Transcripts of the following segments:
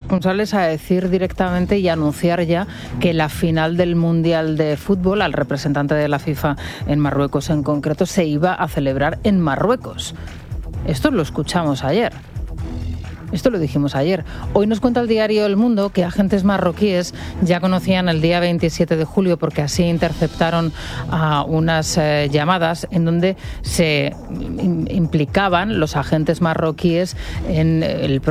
responsables a decir directamente y anunciar ya que la final del Mundial de Fútbol, al representante de la FIFA en Marruecos en concreto, se iba a celebrar en Marruecos. Esto lo escuchamos ayer. Esto lo dijimos ayer. Hoy nos cuenta el diario El Mundo que agentes marroquíes ya conocían el día 27 de julio porque así interceptaron unas llamadas en donde se implicaban los agentes marroquíes en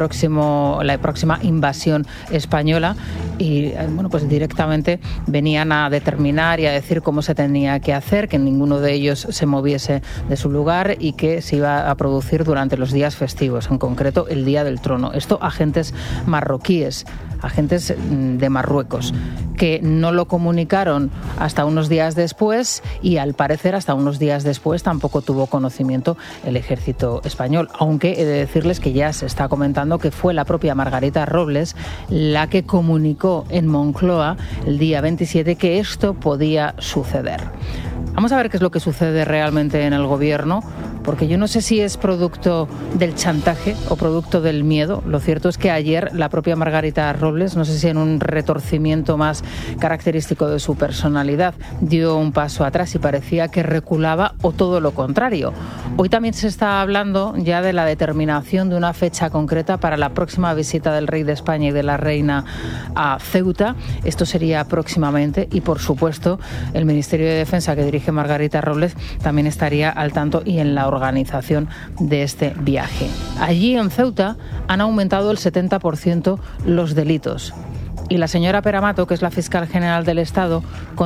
la próxima invasión española y bueno, pues directamente venían a determinar y a decir cómo se tenía que hacer, que ninguno de ellos se moviese de su lugar y que se iba a producir durante los días festivos, en concreto el Día del Trono. Esto agentes marroquíes, agentes de Marruecos, que no lo comunicaron hasta unos días después y al parecer hasta unos días después tampoco tuvo conocimiento el ejército español, aunque he de decirles que ya se está comentando que fue la propia Margarita Robles la que comunicó en Moncloa el día 27 que esto podía suceder. Vamos a ver qué es lo que sucede realmente en el gobierno, porque yo no sé si es producto del chantaje o producto del miedo. Lo cierto es que ayer la propia Margarita Robles, no sé si en un retorcimiento más característico de su personalidad, dio un paso atrás y parecía que reculaba o todo lo contrario. Hoy también se está hablando ya de la determinación de una fecha concreta para la próxima visita del rey de España y de la reina a Ceuta. Esto sería próximamente y, por supuesto, el Ministerio de Defensa que dirige Margarita Robles también estaría al tanto y en la organización de este viaje. Allí en Ceuta han aumentado el 70% los delitos. Y la señora Peramato, que es la fiscal general del Estado,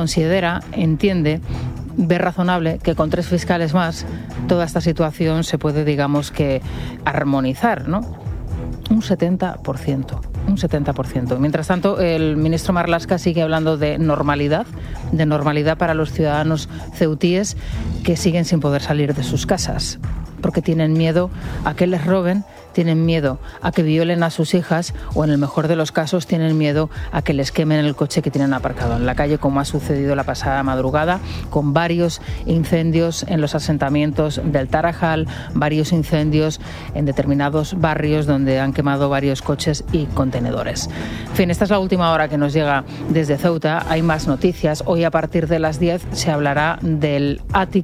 entiende, ve razonable que con 3 fiscales más toda esta situación se puede, digamos que, armonizar, ¿no? Un 70%. Mientras tanto, el ministro Marlaska sigue hablando de normalidad para los ciudadanos ceutíes que siguen sin poder salir de sus casas, porque tienen miedo a que les roben, tienen miedo a que violen a sus hijas o, en el mejor de los casos, tienen miedo a que les quemen el coche que tienen aparcado en la calle, como ha sucedido la pasada madrugada, con varios incendios en los asentamientos del Tarajal, varios incendios en determinados barrios donde han quemado varios coches y contenedores. En fin, esta es la última hora que nos llega desde Ceuta. Hay más noticias. Hoy, a partir de las 10, se hablará del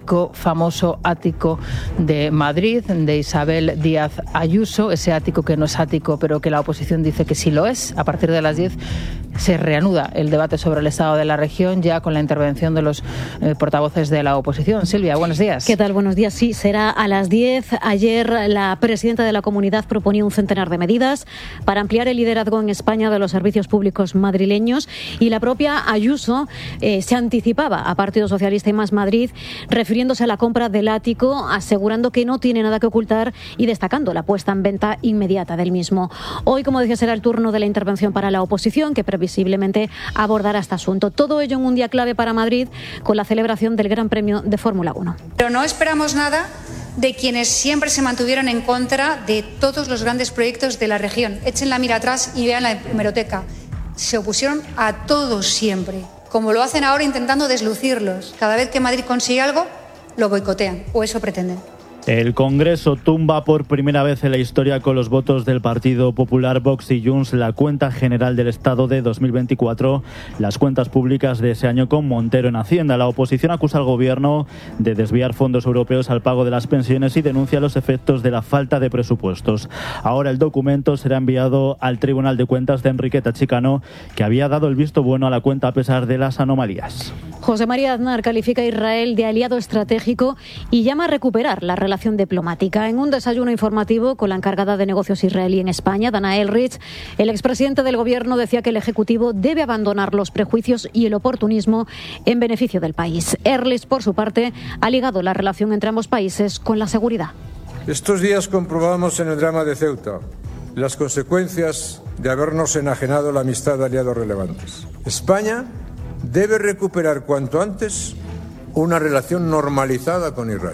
famoso ático de Madrid, de Isabel Díaz Ayuso, ese ático que no es ático, pero que la oposición dice que sí lo es. A partir de las 10 se reanuda el debate sobre el estado de la región, ya con la intervención de los portavoces de la oposición. Silvia, buenos días. ¿Qué tal? Buenos días. Sí, será a las 10. Ayer la presidenta de la comunidad proponía un centenar de medidas para ampliar el liderazgo en España de los servicios públicos madrileños, y la propia Ayuso se anticipaba a Partido Socialista y Más Madrid, refiriéndose a la compra del ático, asegurando que no tiene nada que ocultar y destacando la puesta en venta inmediata del mismo. Hoy, como decía, será el turno de la intervención para la oposición, que previsiblemente abordará este asunto. Todo ello en un día clave para Madrid, con la celebración del Gran Premio de Fórmula 1. Pero no esperamos nada de quienes siempre se mantuvieron en contra de todos los grandes proyectos de la región. Echen la mira atrás y vean la hemeroteca. Se opusieron a todos siempre, como lo hacen ahora intentando deslucirlos. Cada vez que Madrid consigue algo, lo boicotean, o eso pretenden. El Congreso tumba por primera vez en la historia, con los votos del Partido Popular, Vox y Junts, la cuenta general del Estado de 2024, las cuentas públicas de ese año, con Montero en Hacienda. La oposición acusa al Gobierno de desviar fondos europeos al pago de las pensiones y denuncia los efectos de la falta de presupuestos. Ahora el documento será enviado al Tribunal de Cuentas de Enriqueta Chicano, que había dado el visto bueno a la cuenta a pesar de las anomalías. José María Aznar califica a Israel de aliado estratégico y llama a recuperar la relación diplomática. En un desayuno informativo con la encargada de negocios israelí en España, Dana Elrich, el expresidente del Gobierno decía que el Ejecutivo debe abandonar los prejuicios y el oportunismo en beneficio del país. Elrich, por su parte, ha ligado la relación entre ambos países con la seguridad. Estos días comprobamos en el drama de Ceuta las consecuencias de habernos enajenado la amistad de aliados relevantes. España debe recuperar cuanto antes una relación normalizada con Israel,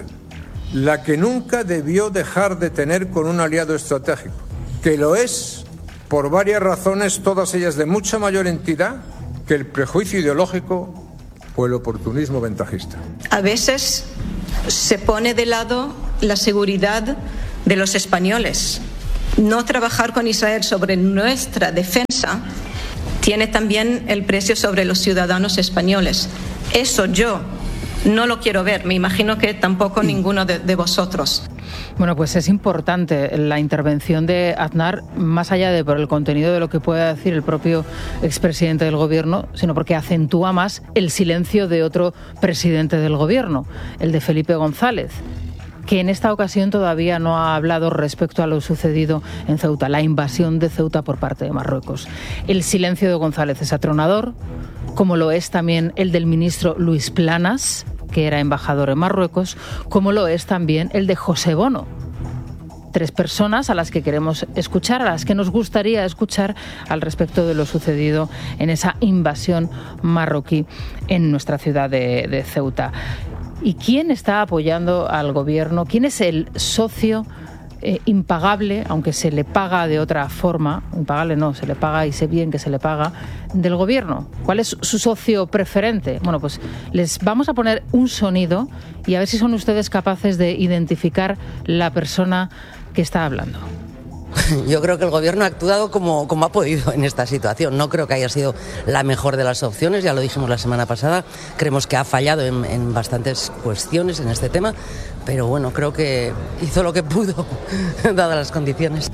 la que nunca debió dejar de tener con un aliado estratégico, que lo es por varias razones, todas ellas de mucha mayor entidad que el prejuicio ideológico o el oportunismo ventajista. A veces se pone de lado la seguridad de los españoles no trabajar con Israel sobre nuestra defensa tiene también el precio sobre los ciudadanos españoles. Eso yo no lo quiero ver. Me imagino que tampoco ninguno de vosotros. Bueno, pues es importante la intervención de Aznar, más allá de por el contenido de lo que pueda decir el propio expresidente del Gobierno, sino porque acentúa más el silencio de otro presidente del Gobierno, el de Felipe González, que en esta ocasión todavía no ha hablado respecto a lo sucedido en Ceuta, la invasión de Ceuta por parte de Marruecos. El silencio de González es atronador, como lo es también el del ministro Luis Planas, que era embajador en Marruecos, como lo es también el de José Bono. 3 personas a las que queremos escuchar, a las que nos gustaría escuchar al respecto de lo sucedido en esa invasión marroquí en nuestra ciudad de Ceuta. ¿Y quién está apoyando al gobierno? ¿Quién es el socio impagable, aunque se le paga de otra forma? Impagable no, se le paga y sé bien que se le paga, del gobierno. ¿Cuál es su socio preferente? Bueno, pues les vamos a poner un sonido y a ver si son ustedes capaces de identificar la persona que está hablando. Yo creo que el Gobierno ha actuado como ha podido en esta situación. No creo que haya sido la mejor de las opciones, ya lo dijimos la semana pasada. Creemos que ha fallado en bastantes cuestiones en este tema, pero bueno, creo que hizo lo que pudo, dadas las condiciones.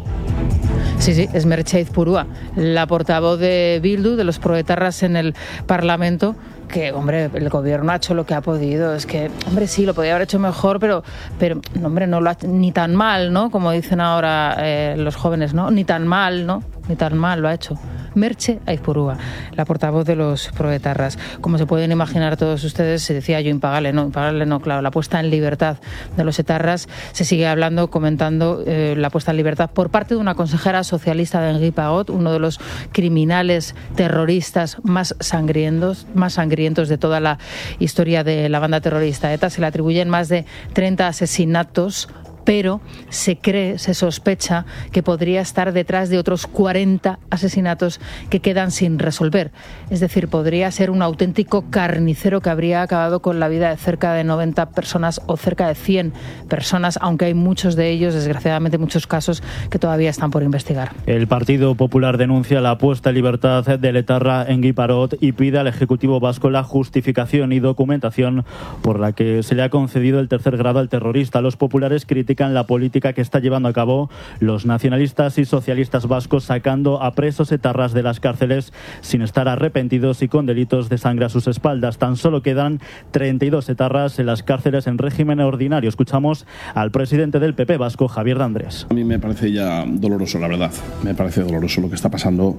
Sí, es Merche Aizpurua, la portavoz de Bildu, de los proetarras en el Parlamento, que, hombre, el gobierno ha hecho lo que ha podido. Es que, hombre, sí, lo podía haber hecho mejor, pero hombre, no lo ha hecho ni tan mal, ¿no? Como dicen ahora los jóvenes, ¿no? Ni tan mal, ¿no? Ni tan mal lo ha hecho. Merche Aizpurua, la portavoz de los proetarras. Como se pueden imaginar todos ustedes, se decía yo impagable no, claro, la puesta en libertad de los etarras. Se sigue hablando, comentando la puesta en libertad por parte de una consejera socialista de Engui Pagot, uno de los criminales terroristas más sangrientos de toda la historia de la banda terrorista ETA. Se le atribuyen más de 30 asesinatos, pero se sospecha que podría estar detrás de otros 40 asesinatos que quedan sin resolver. Es decir, podría ser un auténtico carnicero que habría acabado con la vida de cerca de 90 personas o cerca de 100 personas, aunque hay muchos de ellos, desgraciadamente muchos casos, que todavía están por investigar. El Partido Popular denuncia la puesta en libertad del etarra Engui Parot y pide al Ejecutivo vasco la justificación y documentación por la que se le ha concedido el tercer grado al terrorista. Los populares critican la política que está llevando a cabo los nacionalistas y socialistas vascos, sacando a presos etarras de las cárceles sin estar arrepentidos y con delitos de sangre a sus espaldas. Tan solo quedan 32 etarras en las cárceles en régimen ordinario. Escuchamos al presidente del PP vasco, Javier de Andrés. A mí me parece ya doloroso, la verdad. Me parece doloroso lo que está pasando.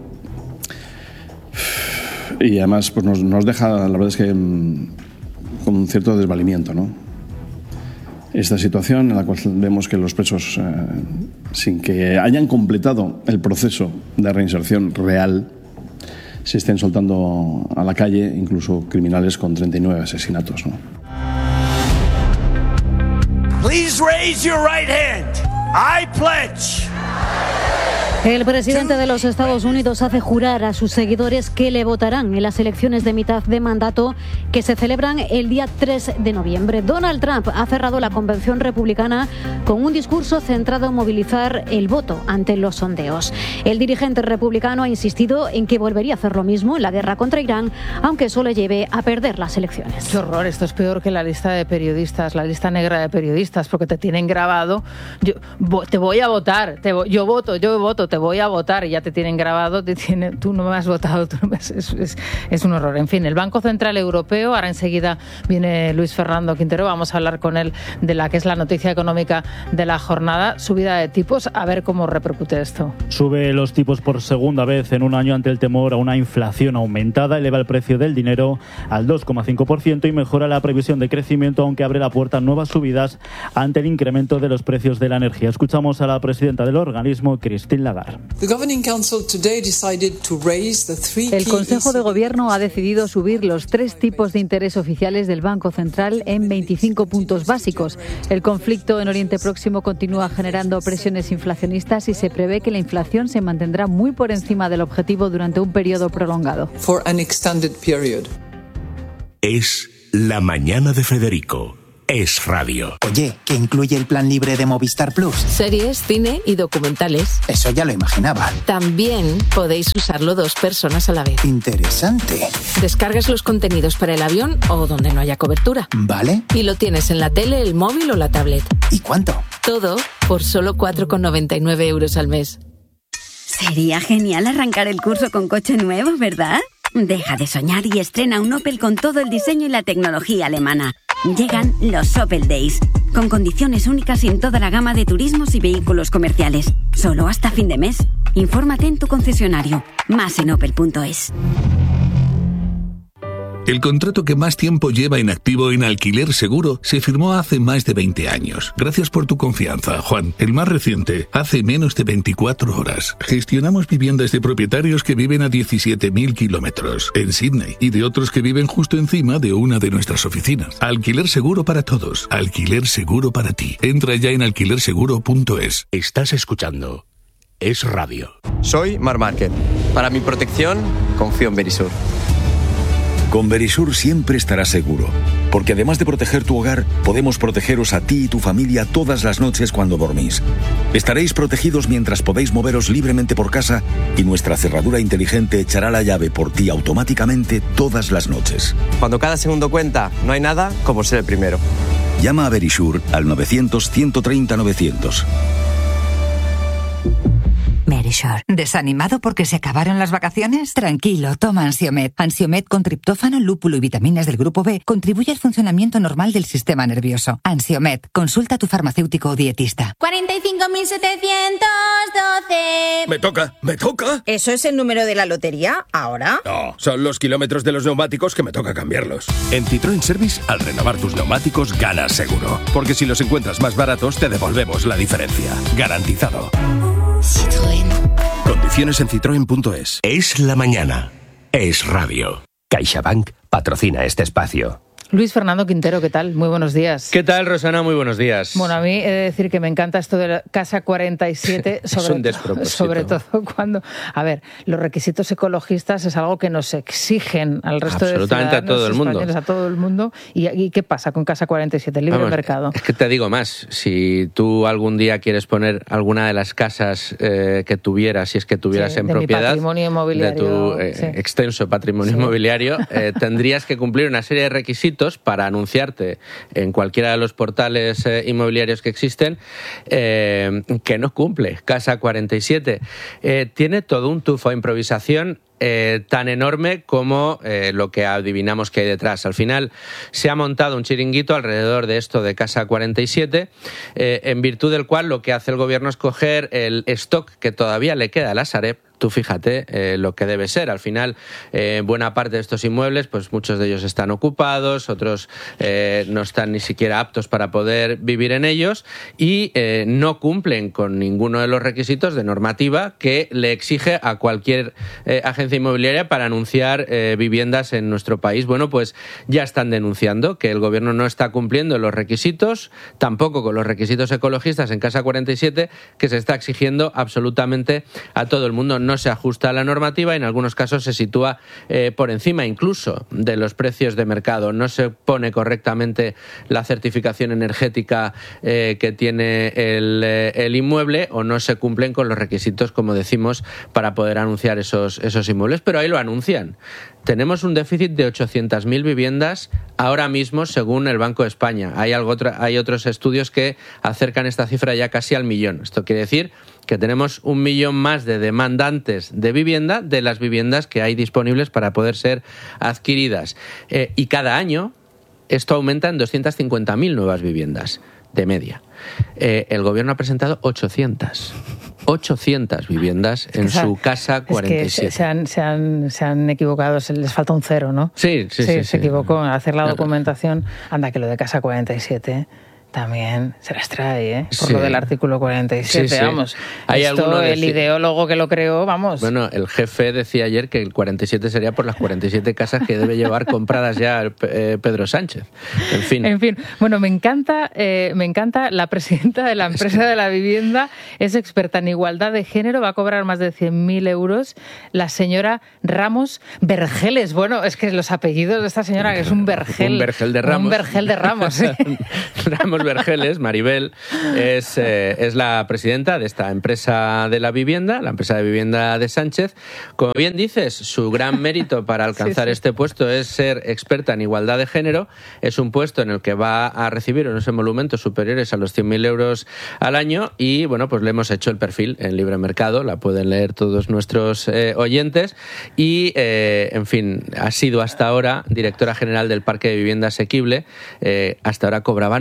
Y además pues nos deja, la verdad es que con un cierto desvalimiento, ¿no? Esta situación en la cual vemos que los presos, sin que hayan completado el proceso de reinserción real, se estén soltando a la calle, incluso criminales con 39 asesinatos, ¿no? Please raise your right hand. I pledge. El presidente de los Estados Unidos hace jurar a sus seguidores que le votarán en las elecciones de mitad de mandato que se celebran el día 3 de noviembre. Donald Trump ha cerrado la convención republicana con un discurso centrado en movilizar el voto ante los sondeos. El dirigente republicano ha insistido en que volvería a hacer lo mismo en la guerra contra Irán, aunque eso le lleve a perder las elecciones. Qué horror, esto es peor que la lista de periodistas, la lista negra de periodistas, porque te tienen grabado. Te voy a votar, yo voto, te voy a votar y ya te tienen grabado, tú no me has votado, es un horror. En fin, el Banco Central Europeo, ahora enseguida viene Luis Fernando Quintero, vamos a hablar con él de la que es la noticia económica de la jornada, subida de tipos, a ver cómo repercute esto. Sube los tipos por segunda vez en un año ante el temor a una inflación aumentada, eleva el precio del dinero al 2,5% y mejora la previsión de crecimiento, aunque abre la puerta a nuevas subidas ante el incremento de los precios de la energía. Escuchamos a la presidenta del organismo, Christine Lagarde. El Consejo de Gobierno ha decidido subir los 3 tipos de interés oficiales del Banco Central en 25 puntos básicos. El conflicto en Oriente Próximo continúa generando presiones inflacionistas y se prevé que la inflación se mantendrá muy por encima del objetivo durante un periodo prolongado. Es La Mañana de Federico, es radio. Oye, ¿qué incluye el plan libre de Movistar Plus? Series, cine y documentales. Eso ya lo imaginaba. También podéis usarlo 2 personas a la vez. Interesante. Descargas los contenidos para el avión o donde no haya cobertura. ¿Vale? Y lo tienes en la tele, el móvil o la tablet. ¿Y cuánto? Todo por solo 4,99 € al mes. Sería genial arrancar el curso con coche nuevo, ¿verdad? Deja de soñar y estrena un Opel con todo el diseño y la tecnología alemana. Llegan los Opel Days, con condiciones únicas en toda la gama de turismos y vehículos comerciales. Solo hasta fin de mes. Infórmate en tu concesionario. Más en opel.es. El contrato que más tiempo lleva en activo en Alquiler Seguro se firmó hace más de 20 años. Gracias por tu confianza, Juan. El más reciente, hace menos de 24 horas. Gestionamos viviendas de propietarios que viven a 17.000 kilómetros en Sydney y de otros que viven justo encima de una de nuestras oficinas. Alquiler Seguro para todos. Alquiler Seguro para ti. Entra ya en alquilerseguro.es. Estás escuchando Es Radio. Soy Mar Márquez. Para mi protección, confío en Verisur. Con Verisur siempre estarás seguro, porque además de proteger tu hogar, podemos protegeros a ti y tu familia todas las noches cuando dormís. Estaréis protegidos mientras podéis moveros libremente por casa y nuestra cerradura inteligente echará la llave por ti automáticamente todas las noches. Cuando cada segundo cuenta, no hay nada como ser el primero. Llama a Verisur al 900-130-900. Verisur. ¿Desanimado porque se acabaron las vacaciones? Tranquilo, toma Ansiomed. Ansiomed con triptófano, lúpulo y vitaminas del grupo B contribuye al funcionamiento normal del sistema nervioso. Ansiomed. Consulta a tu farmacéutico o dietista. 45.712. Me toca. ¿Eso es el número de la lotería ahora? No, son los kilómetros de los neumáticos que me toca cambiarlos. En Citroën Service, al renovar tus neumáticos, ganas seguro. Porque si los encuentras más baratos, te devolvemos la diferencia. Garantizado. Citroën. Condiciones en citroen.es. Es la mañana. Es radio. CaixaBank patrocina este espacio. Luis Fernando Quintero, ¿qué tal? Muy buenos días. ¿Qué tal, Rosana? Muy buenos días. Bueno, a mí he de decir que me encanta esto de la Casa 47, sobre todo cuando... A ver, los requisitos ecologistas es algo que nos exigen al resto de ciudadanos, a todo el mundo. A todo el mundo. ¿Y qué pasa con Casa 47? El libre mercado. Es que te digo más. Si tú algún día quieres poner alguna de las casas que tuvieras, si es que tuvieras en propiedad, patrimonio inmobiliario, de tu extenso patrimonio inmobiliario, tendrías que cumplir una serie de requisitos para anunciarte en cualquiera de los portales inmobiliarios que existen, que no cumple Casa 47. Tiene todo un tufo de improvisación tan enorme como lo que adivinamos que hay detrás. Al final se ha montado un chiringuito alrededor de esto de Casa 47, en virtud del cual lo que hace el gobierno es coger el stock que todavía le queda a la Sareb. Tú fíjate lo que debe ser. Al final, buena parte de estos inmuebles, pues muchos de ellos están ocupados, otros no están ni siquiera aptos para poder vivir en ellos y no cumplen con ninguno de los requisitos de normativa que le exige a cualquier agencia inmobiliaria para anunciar viviendas en nuestro país. Bueno, pues ya están denunciando que el gobierno no está cumpliendo los requisitos, tampoco con los requisitos ecologistas en Casa 47, que se está exigiendo absolutamente a todo el mundo. No se ajusta a la normativa y en algunos casos se sitúa por encima incluso de los precios de mercado. No se pone correctamente la certificación energética que tiene el inmueble o no se cumplen con los requisitos, como decimos, para poder anunciar esos inmuebles, pero ahí lo anuncian. Tenemos un déficit de 800.000 viviendas ahora mismo, según el Banco de España. Hay otros estudios que acercan esta cifra ya casi al 1.000.000. Esto quiere decir que tenemos 1.000.000 más de demandantes de vivienda de las viviendas que hay disponibles para poder ser adquiridas. Y cada año esto aumenta en 250.000 nuevas viviendas de media. El gobierno ha presentado 800 viviendas en su Casa 47. Es que se han equivocado, les falta un cero, ¿no? Sí. Se equivocó en hacer la documentación. Anda, que lo de Casa 47... también se las trae, por Sí. lo del artículo 47, Sí, sí. vamos. Hay alguno el ideólogo que lo creó, vamos. Bueno, el jefe decía ayer que el 47 sería por las 47 casas que debe llevar compradas ya Pedro Sánchez. En fin. Bueno, me encanta la presidenta de la empresa de la vivienda, es experta en igualdad de género, va a cobrar más de 100.000 euros. La señora Ramos Vergeles. Bueno, es que los apellidos de esta señora, que es un Vergel. Un Vergel de Ramos. Un Vergel de Ramos, sí. Ramos Vergeles, Maribel, es la presidenta de esta empresa de la vivienda, la empresa de vivienda de Sánchez. Como bien dices, su gran mérito para alcanzar este puesto es ser experta en igualdad de género. Es un puesto en el que va a recibir unos emolumentos superiores a los 100.000 euros al año y, bueno, pues le hemos hecho el perfil en Libre Mercado, la pueden leer todos nuestros oyentes y, en fin, ha sido hasta ahora directora general del Parque de Vivienda Asequible. Hasta ahora cobraba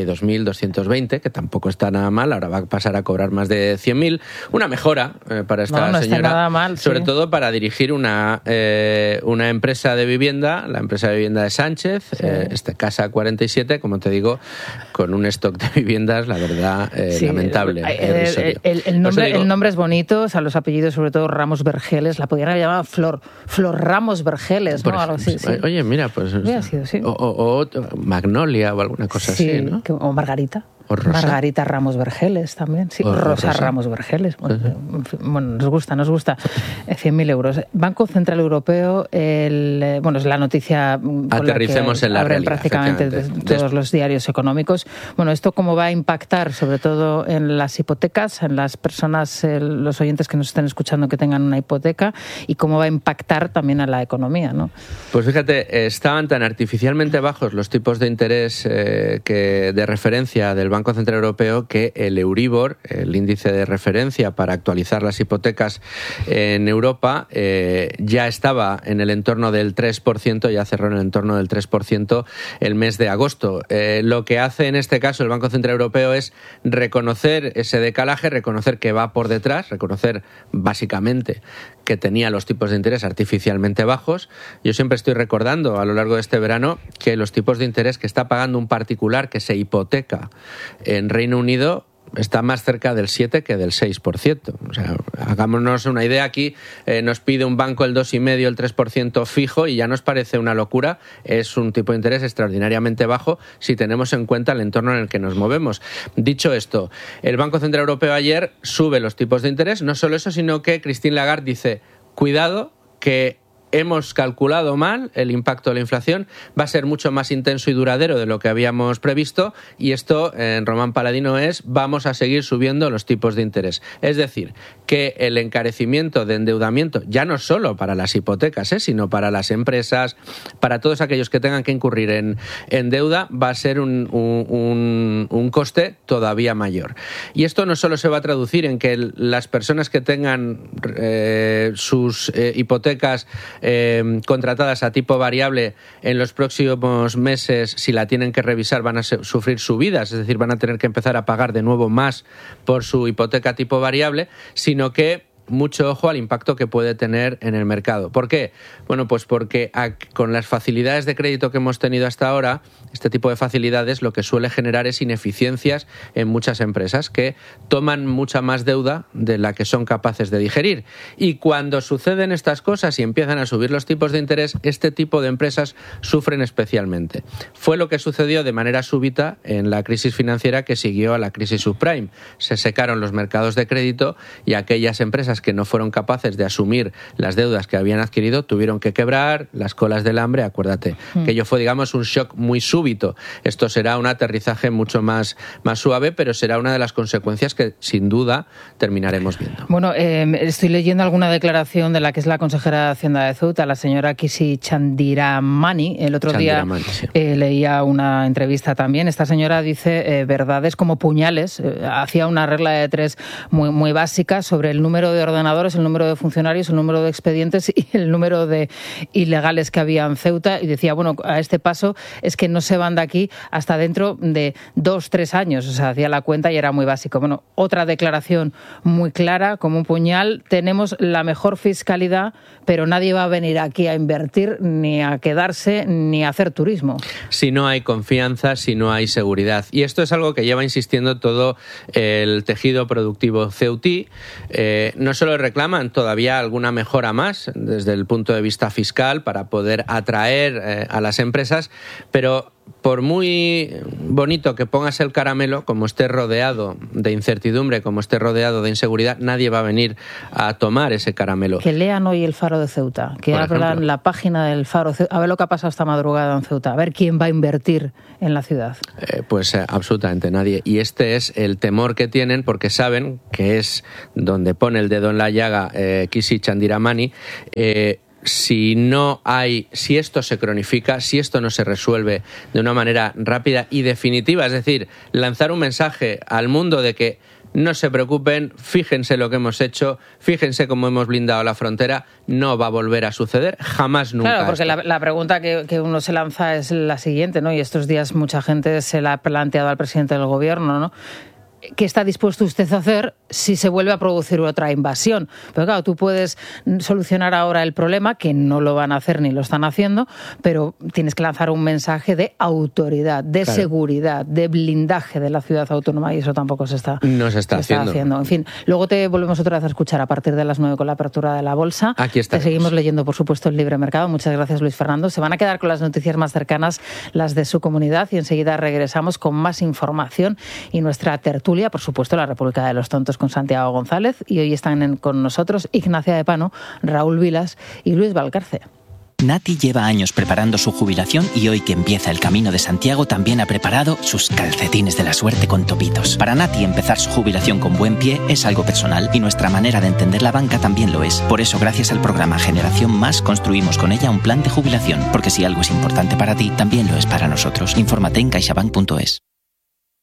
92.220, que tampoco está nada mal, ahora va a pasar a cobrar más de 100.000. Una mejora para esta no señora, está nada mal, sobre todo para dirigir una empresa de vivienda, la empresa de vivienda de Sánchez, Casa 47, como te digo, con un stock de viviendas, la verdad, lamentable. El nombre es bonito, o sea, los apellidos, sobre todo Ramos Vergeles, la podrían haber llamado Flor Ramos Vergeles, ¿no? Algo así, sí. Oye, mira, pues... Hubiera sido, sí. O Magnolia o alguna cosa así, ¿no? O Margarita. O Rosa. Margarita Ramos Vergeles también, sí. Rosa Ramos Vergeles. Bueno, nos gusta. 100.000 euros. Banco Central Europeo, es la noticia con Aterricemos la que en la abren realidad, prácticamente todos los diarios económicos. Bueno, ¿esto cómo va a impactar, sobre todo en las hipotecas, en las personas, los oyentes que nos estén escuchando que tengan una hipoteca, y cómo va a impactar también a la economía, ¿no? Pues fíjate, estaban tan artificialmente bajos los tipos de interés de referencia del Banco Central Europeo que el Euribor, el índice de referencia para actualizar las hipotecas en Europa, ya estaba en el entorno del 3%, ya cerró en el entorno del 3% el mes de agosto. Lo que hace en este caso el Banco Central Europeo es reconocer ese decalaje, reconocer que va por detrás, reconocer básicamente que tenía los tipos de interés artificialmente bajos. Yo siempre estoy recordando a lo largo de este verano que los tipos de interés que está pagando un particular que se hipoteca en Reino Unido está más cerca del 7 que del 6%. O sea, hagámonos una idea, aquí nos pide un banco el 2,5%, el 3% fijo y ya nos parece una locura. Es un tipo de interés extraordinariamente bajo si tenemos en cuenta el entorno en el que nos movemos. Dicho esto, el Banco Central Europeo ayer sube los tipos de interés. No solo eso, sino que Christine Lagarde dice, cuidado, que hemos calculado mal el impacto de la inflación, va a ser mucho más intenso y duradero de lo que habíamos previsto, y esto en Román Paladino vamos a seguir subiendo los tipos de interés. Es decir, que el encarecimiento de endeudamiento, ya no solo para las hipotecas, sino para las empresas, para todos aquellos que tengan que incurrir en deuda, va a ser un coste todavía mayor. Y esto no solo se va a traducir en que las personas que tengan sus hipotecas contratadas a tipo variable en los próximos meses, si la tienen que revisar, van a sufrir subidas, es decir, van a tener que empezar a pagar de nuevo más por su hipoteca tipo variable, sino que mucho ojo al impacto que puede tener en el mercado. ¿Por qué? Bueno, pues porque con las facilidades de crédito que hemos tenido hasta ahora, este tipo de facilidades lo que suele generar es ineficiencias en muchas empresas que toman mucha más deuda de la que son capaces de digerir. Y cuando suceden estas cosas y empiezan a subir los tipos de interés, este tipo de empresas sufren especialmente. Fue lo que sucedió de manera súbita en la crisis financiera que siguió a la crisis subprime. Se secaron los mercados de crédito y aquellas empresas que no fueron capaces de asumir las deudas que habían adquirido tuvieron que quebrar, las colas del hambre, acuérdate, que ello fue, digamos, un shock muy súbito. Esto será un aterrizaje mucho más suave, pero será una de las consecuencias que sin duda terminaremos viendo. Bueno, estoy leyendo alguna declaración de la que es la consejera de Hacienda de Ceuta, la señora Kisi Chandiramani. El otro día leía una entrevista también. Esta señora dice verdades como puñales. Hacía una regla de 3 muy básica sobre el número de ordenadores, el número de funcionarios, el número de expedientes y el número de ilegales que había en Ceuta, y decía, bueno, a este paso es que no se van de aquí hasta dentro de 2-3 años. O sea, hacía la cuenta y era muy básico. Bueno, otra declaración muy clara, como un puñal: tenemos la mejor fiscalidad, pero nadie va a venir aquí a invertir, ni a quedarse, ni a hacer turismo. Si no hay confianza, si no hay seguridad. Y esto es algo que lleva insistiendo todo el tejido productivo ceutí. No solo reclaman todavía alguna mejora más desde el punto de vista fiscal para poder atraer a las empresas, pero por muy bonito que pongas el caramelo, como esté rodeado de incertidumbre, como esté rodeado de inseguridad, nadie va a venir a tomar ese caramelo. Que lean hoy el Faro de Ceuta, que abran la página del Faro de Ceuta, a ver lo que ha pasado esta madrugada en Ceuta, a ver quién va a invertir en la ciudad. Pues absolutamente nadie. Y este es el temor que tienen, porque saben que es donde pone el dedo en la llaga Kisi Chandiramani. Si esto se cronifica, si esto no se resuelve de una manera rápida y definitiva, es decir, lanzar un mensaje al mundo de que no se preocupen, fíjense lo que hemos hecho, fíjense cómo hemos blindado la frontera, no va a volver a suceder jamás, nunca. Claro, porque la pregunta que uno se lanza es la siguiente, ¿no? Y estos días mucha gente se la ha planteado al presidente del gobierno, ¿no? ¿Qué está dispuesto usted a hacer si se vuelve a producir otra invasión? Pero claro, tú puedes solucionar ahora el problema, que no lo van a hacer ni lo están haciendo, pero tienes que lanzar un mensaje de autoridad, de seguridad, de blindaje de la ciudad autónoma, y eso tampoco se está haciendo. En fin, luego te volvemos otra vez a escuchar a partir de las 9 con la apertura de la bolsa. Aquí está. Te seguimos leyendo, por supuesto, el Libre Mercado. Muchas gracias, Luis Fernando. Se van a quedar con las noticias más cercanas, las de su comunidad, y enseguida regresamos con más información y nuestra tertulia, por supuesto, la República de los Tontos con Santiago González, y hoy están con nosotros Ignacia de Pano, Raúl Vilas y Luis Valcarce. Nati lleva años preparando su jubilación y hoy que empieza el Camino de Santiago también ha preparado sus calcetines de la suerte con topitos. Para Nati empezar su jubilación con buen pie es algo personal y nuestra manera de entender la banca también lo es. Por eso, gracias al programa Generación Más, construimos con ella un plan de jubilación, porque si algo es importante para ti, también lo es para nosotros. Infórmate en caixabank.es.